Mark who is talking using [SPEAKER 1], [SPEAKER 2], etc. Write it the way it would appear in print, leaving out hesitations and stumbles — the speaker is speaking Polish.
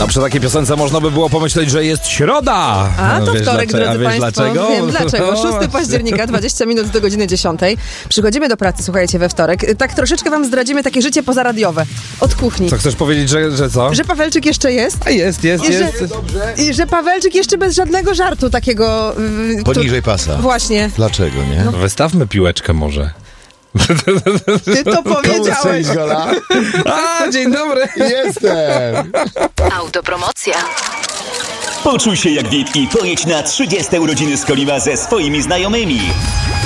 [SPEAKER 1] A przy takiej piosence można by było pomyśleć, że jest środa.
[SPEAKER 2] A to wtorek, drodzy
[SPEAKER 1] wiesz
[SPEAKER 2] Państwo.
[SPEAKER 1] Dlaczego?
[SPEAKER 2] Wiem dlaczego. 6 października, 20 minut do godziny 10. Przychodzimy do pracy, słuchajcie, we wtorek. Tak troszeczkę wam zdradzimy takie życie pozaradiowe. Od kuchni.
[SPEAKER 1] Co chcesz powiedzieć, że co?
[SPEAKER 2] Że Pawelczyk jeszcze jest.
[SPEAKER 1] A jest.
[SPEAKER 2] I że Pawelczyk jeszcze bez żadnego żartu takiego...
[SPEAKER 3] Poniżej pasa.
[SPEAKER 2] Właśnie.
[SPEAKER 3] Dlaczego, nie?
[SPEAKER 1] Wystawmy piłeczkę może.
[SPEAKER 2] Ty to powiedziałeś.
[SPEAKER 3] Gola?
[SPEAKER 1] A, dzień dobry.
[SPEAKER 3] Jestem!
[SPEAKER 4] Autopromocja.
[SPEAKER 5] Poczuj się jak VIP i pojedź na 30 urodziny z Koliwa ze swoimi znajomymi.